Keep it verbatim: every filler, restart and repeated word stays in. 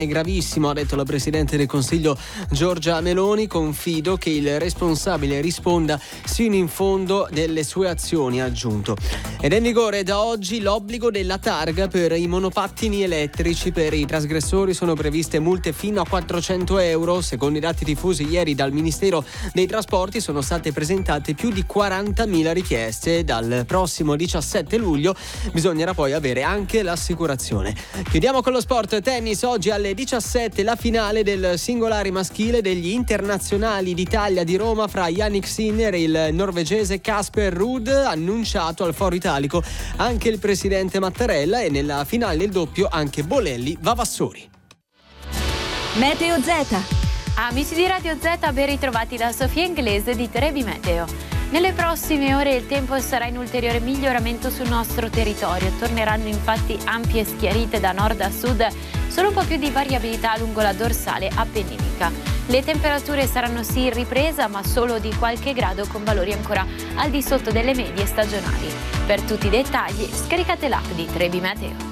È gravissimo, ha detto la Presidente del Consiglio Giorgia Meloni. Confido che il responsabile risponda sino in fondo delle sue azioni, ha aggiunto. Ed è in vigore da oggi l'obbligo della targa per i monopattini elettrici. Per i trasgressori sono previste multe fino a quattrocento euro. Secondo i dati diffusi ieri dal Ministero dei Trasporti sono state presentate più di quarantamila richieste. Dal prossimo diciassette luglio bisognerà poi avere anche l'assicurazione. Chiudiamo con lo sport tennis. Oggi alle diciassette la finale del singolare maschile degli internazionali d'Italia di Roma fra Jannik Sinner e il norvegese Casper Ruud. Annunciato al Foro Italico anche il presidente Mattarella, e nella finale del doppio anche Bolelli Vavassori. Meteo Z. Amici di Radio Z, ben ritrovati da Sofia Inglese di Trebi Meteo. Nelle prossime ore il tempo sarà in ulteriore miglioramento sul nostro territorio. Torneranno infatti ampie schiarite da nord a sud, solo un po' più di variabilità lungo la dorsale appenninica. Le temperature saranno sì in ripresa, ma solo di qualche grado, con valori ancora al di sotto delle medie stagionali. Per tutti i dettagli scaricate l'app di Trebi Meteo.